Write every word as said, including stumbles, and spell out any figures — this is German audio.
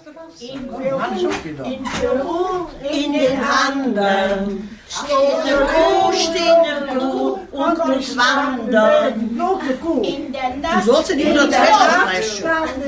In Peru, in Peru, in den Anden steht eine Kuh, steht eine Kuh und muss wandern. Nog een koe. In der Nacht, Du sollst die in nur der zwei Nacht sprechen.